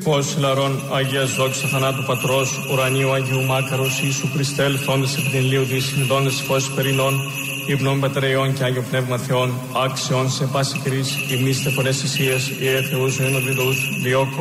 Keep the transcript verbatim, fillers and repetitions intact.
Φως λαρών Αγίας δόξα θανάτου Πατρός, ουρανίου Αγίου Μάκαρος, Ιησού Χριστέ, ελθόντες επί την ηλίου της, συνδόντες φως περινών, ύπνων Πατρεϊών και Άγιο Πνεύμα Θεών, άξιον σε πάση κρίση, ημίστε φορές θυσίες, Ιε Θεούς ζωήν οδηδούς, διώκο